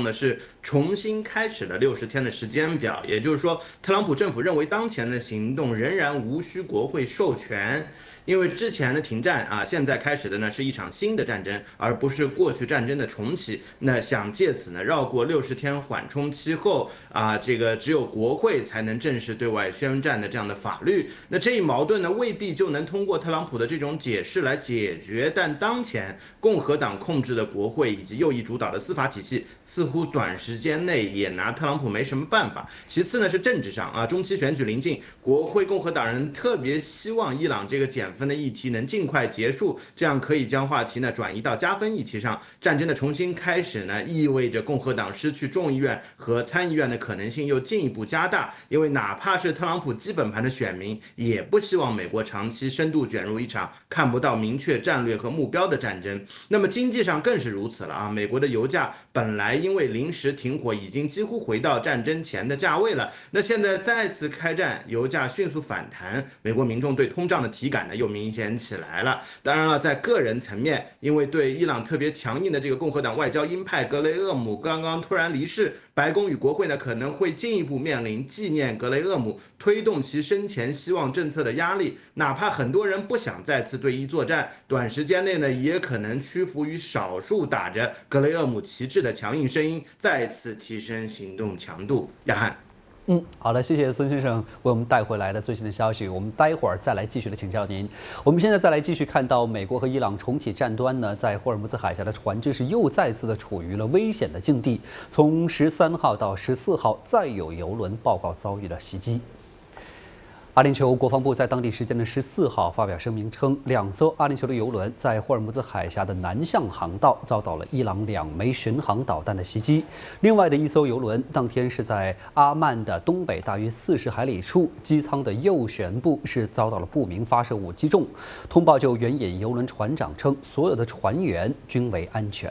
呢是重新开始了60天的时间表，也就是说，特朗普政府认为当前的行动仍然无需国会授权。因为之前的停战啊，现在开始的呢是一场新的战争，而不是过去战争的重启。那想借此呢绕过60天缓冲期后啊，这个只有国会才能正式对外宣战的这样的法律。那这一矛盾呢未必就能通过特朗普的这种解释来解决，但当前共和党控制的国会以及右翼主导的司法体系，似乎短时间内也拿特朗普没什么办法。其次呢是政治上啊，中期选举临近，国会共和党人特别希望伊朗这个减分的议题能尽快结束，这样可以将话题呢转移到加分议题上。战争的重新开始呢，意味着共和党失去众议院和参议院的可能性又进一步加大，因为哪怕是特朗普基本盘的选民，也不希望美国长期深度卷入一场看不到明确战略和目标的战争。那么经济上更是如此了啊，美国的油价本来因为临时停火已经几乎回到战争前的价位了，那现在再次开战，油价迅速反弹，美国民众对通胀的体感呢又明显起来了。当然了，在个人层面，因为对伊朗特别强硬的这个共和党外交鹰派格雷厄姆刚刚突然离世，白宫与国会呢可能会进一步面临纪念格雷厄姆、推动其生前希望政策的压力。哪怕很多人不想再次对伊作战，短时间内呢也可能屈服于少数打着格雷厄姆旗帜的强硬声音，再次提升行动强度。亚汉。 好的，谢谢孙先生为我们带回来的最新的消息。我们待会儿再来继续的请教您。我们现在再来继续看到美国和伊朗重启战端呢，在霍尔木兹海峡的船只是又再次的处于了危险的境地。从13号到14号，再有油轮报告遭遇了袭击。阿联酋国防部在当地时间的14号发表声明称，2艘阿联酋的油轮在霍尔木兹海峡的南向航道遭到了伊朗2枚巡航导弹的袭击。另外的1艘油轮当天是在阿曼的东北大约40海里处，机舱的右舷部是遭到了不明发射物击中。通报就援引油轮船长称，所有的船员均为安全。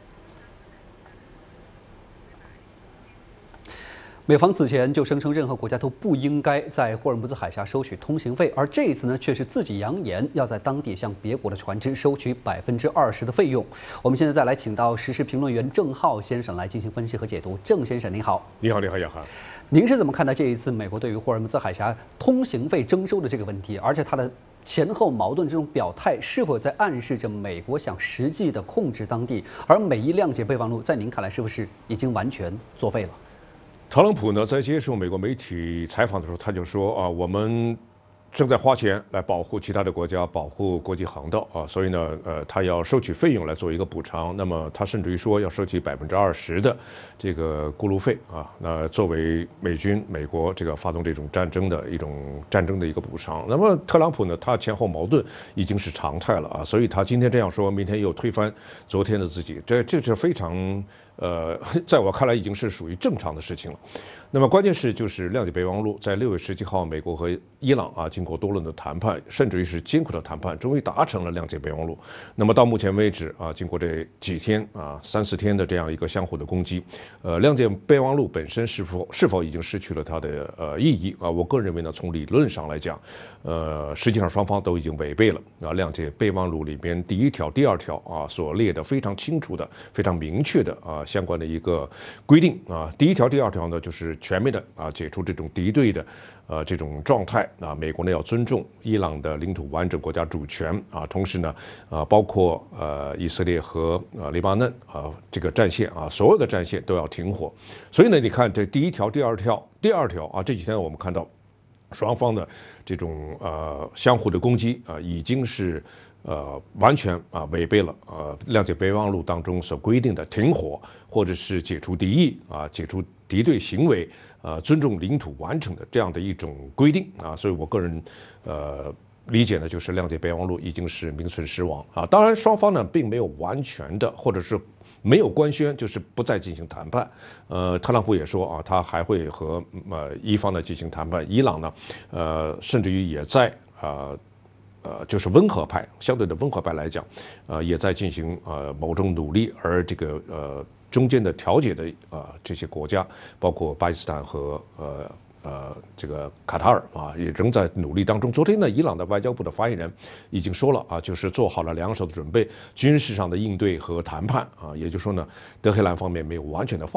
美方此前就声称任何国家都不应该在霍尔木兹海峡收取通行费，而这一次呢，却是自己扬言要在当地向别国的船只收取20%的费用。我们现在再来请到时事评论员郑浩先生来进行分析和解读。郑先生您好。 你好，亚航。 您是怎么看待这一次美国对于霍尔木兹海峡通行费征收的这个问题？而且它的前后矛盾这种表态，是否在暗示着美国想实际的控制当地？而美伊谅解备忘录，在您看来是不是已经完全作废了？ 特朗普呢，在接受美国媒体采访的时候，他就说啊，我们正在花钱来保护其他的国家，保护国际航道啊，所以呢，他要收取费用来做一个补偿。那么他甚至于说要收取20%的这个过路费啊，那作为美国这个发动这种战争的一个补偿。那么特朗普呢，他前后矛盾已经是常态了啊，所以他今天这样说，明天又推翻昨天的自己，这是非常在我看来已经是属于正常的事情了。那么关键是就是谅解备忘录，在6月17号，美国和伊朗啊经过多轮的谈判，甚至于是艰苦的谈判，终于达成了谅解备忘录。那么到目前为止啊，经过这几天啊3、4天的这样一个相互的攻击，谅解备忘录本身是否已经失去了它的意义啊？我个人认为呢，从理论上来讲，实际上双方都已经违背了啊谅解备忘录里边第1条、第2条啊所列的非常清楚的、非常明确的啊相关的一个规定啊。第1条、第2条呢，就是全面的啊解除这种敌对的这种状态啊。美国呢要尊重伊朗的领土完整、国家主权啊，同时呢包括以色列和黎巴嫩啊这个战线啊，所有的战线都要停火。所以呢，你看这第1条、第2条啊，这几天我们看到双方的这种相互的攻击啊，已经是完全违背了谅解备忘录当中所规定的停火或者是解除敌意啊、解除敌对行为尊重领土完整的这样的一种规定啊。所以我个人理解呢，就是谅解备忘录已经是名存实亡啊。当然双方呢并没有完全的或者是没有官宣，就是不再进行谈判。特朗普也说啊，他还会和伊方呢进行谈判。伊朗呢甚至于也在就是温和派，相对的温和派来讲，也在进行某种努力，而这个中间的调解的这些国家，包括巴基斯坦和这个卡塔尔啊，也仍在努力当中。昨天呢，伊朗的外交部的发言人已经说了啊，就是做好了2手的准备，军事上的应对和谈判啊，也就是说呢，德黑兰方面没有完全的放